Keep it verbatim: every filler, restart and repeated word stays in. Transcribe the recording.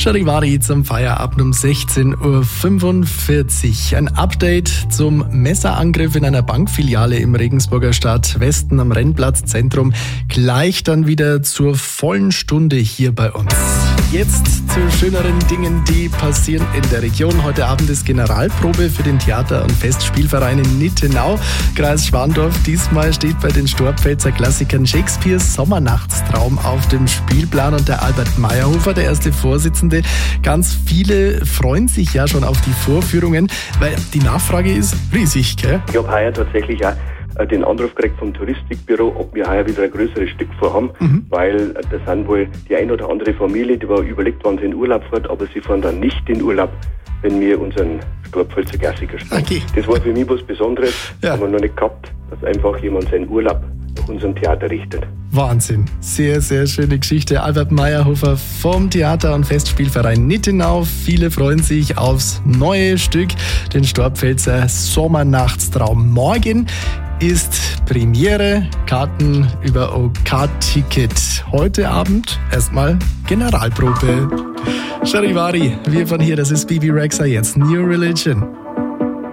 Charivari zum Feierabend um sechzehn Uhr fünfundvierzig. Ein Update zum Messerangriff in einer Bankfiliale im Regensburger Stadtwesten am Rennplatzzentrum. Gleich dann wieder zur vollen Stunde hier bei uns. Jetzt zu schöneren Dingen, die passieren in der Region. Heute Abend ist Generalprobe für den Theater- und Festspielverein in Nittenau, Kreis Schwandorf. Diesmal steht bei den Storpfälzer Klassikern Shakespeares Sommernachtstraum auf dem Spielplan und der Albert Meyerhofer, der erste Vorsitzende. Ganz viele freuen sich ja schon auf die Vorführungen, weil die Nachfrage ist riesig, gell? Ich habe heuer tatsächlich auch den Anruf gekriegt vom Touristikbüro, ob wir heuer wieder ein größeres Stück vorhaben, mhm. weil das sind wohl die ein oder andere Familie, die war überlegt, wann sie in Urlaub fährt, aber sie fahren dann nicht in Urlaub, wenn wir unseren Storpfälzer Klassiker spielen. Okay. Das war für mich was Besonderes, ja. Haben wir noch nicht gehabt, dass einfach jemand seinen Urlaub nach unserem Theater richtet. Wahnsinn. Sehr, sehr schöne Geschichte. Albert Meyerhofer vom Theater- und Festspielverein Nittenau. Viele freuen sich aufs neue Stück, den Storpfälzer Sommernachtstraum. Morgen ist Premiere, Karten über OK-Ticket. Heute Abend erstmal Generalprobe. Charivari, wir von hier, das ist Bibi Rexha jetzt. New Religion.